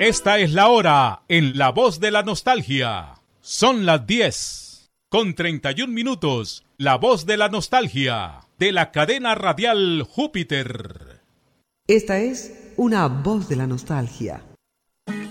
Esta es la hora en La Voz de la Nostalgia. Son las 10:31. La Voz de la Nostalgia, de la cadena radial Júpiter. Esta es una voz de la nostalgia.